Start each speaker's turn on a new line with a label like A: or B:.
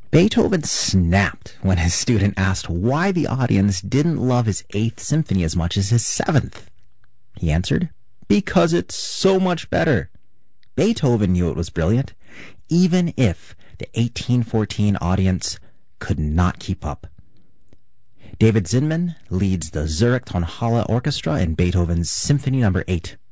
A: Beethoven snapped when his student asked why the audience didn't love his 8th Symphony as much as his 7th. He answered, "Because it's so much better." Beethoven knew it was brilliant, even if the 1814 audience could not keep up. David Zinman leads the Zurich Tonhalle Orchestra in Beethoven's Symphony No. 8.